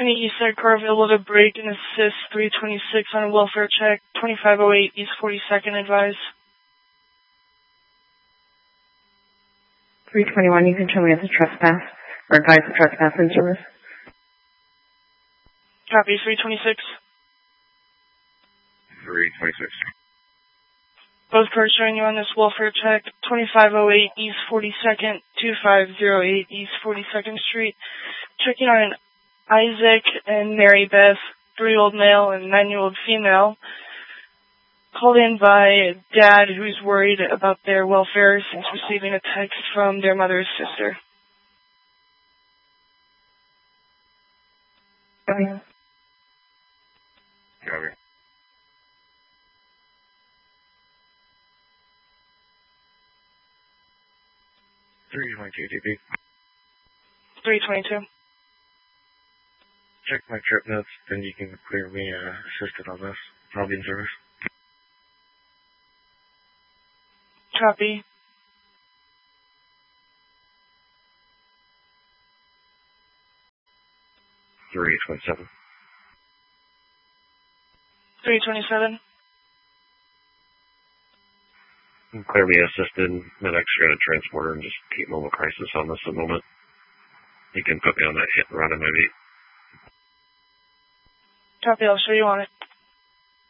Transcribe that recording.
Any East Side car available to brake and assist 326 on a welfare check, 2508 East 42nd, advise. 321, you can show me as a trespass, or advise the trespass in service. Copy, 326. 326. Both cars showing you on this welfare check, 2508 East 42nd, 2508 East 42nd Street. Checking on an Isaac and Mary Beth, 3-year-old male and 9-year-old female, called in by a dad who's worried about their welfare since receiving a text from their mother's sister. Copy. 322 DP. 322. Check my trip notes, then you can clear me assisted on this. I'll be in service. Copy. Three 27. 327. Clear me assisted. Medics are going to transport her and just keep mobile crisis on this at the moment. You can put me on that hit and run in my beat. Copy, I'll show you on it.